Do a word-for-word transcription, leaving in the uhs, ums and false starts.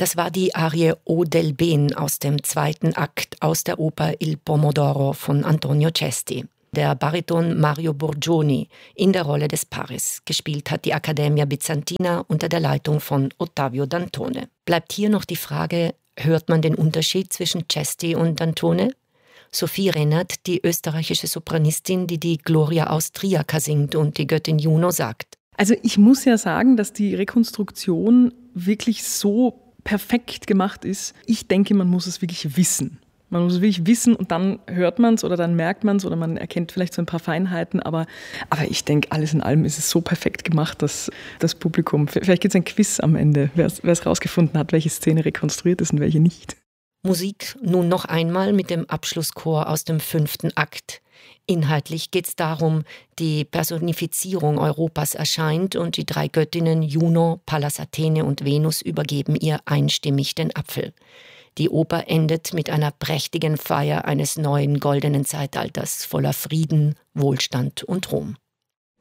Das war die Arie O del Ben aus dem zweiten Akt aus der Oper Il Pomodoro von Antonio Cesti. Der Bariton Mario Burgioni in der Rolle des Paris. Gespielt hat die Accademia Bizantina unter der Leitung von Ottavio Dantone. Bleibt hier noch die Frage, hört man den Unterschied zwischen Cesti und Dantone? Sophie Rennert, die österreichische Sopranistin, die die Gloria Austriaca singt und die Göttin Juno, sagt: Also ich muss ja sagen, dass die Rekonstruktion wirklich so perfekt gemacht ist. Ich denke, man muss es wirklich wissen. Man muss es wirklich wissen und dann hört man es oder dann merkt man es oder man erkennt vielleicht so ein paar Feinheiten. Aber, aber ich denke, alles in allem ist es so perfekt gemacht, dass das Publikum, vielleicht gibt es ein Quiz am Ende, wer es rausgefunden hat, welche Szene rekonstruiert ist und welche nicht. Musik nun noch einmal mit dem Abschlusschor aus dem fünften Akt. Inhaltlich geht es darum, die Personifizierung Europas erscheint und die drei Göttinnen Juno, Pallas Athene und Venus übergeben ihr einstimmig den Apfel. Die Oper endet mit einer prächtigen Feier eines neuen goldenen Zeitalters voller Frieden, Wohlstand und Ruhm.